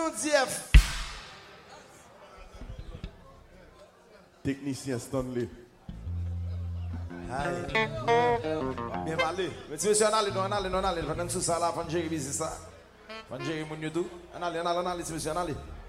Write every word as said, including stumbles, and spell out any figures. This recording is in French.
Technicien Stanley. Bien parlé. Monsieur, monsieur, on allait, on allait, on allez. On allez, sous ça là, on gère ça. On gère mon YouTube. On allez, on allez, on allez, monsieur, on allez.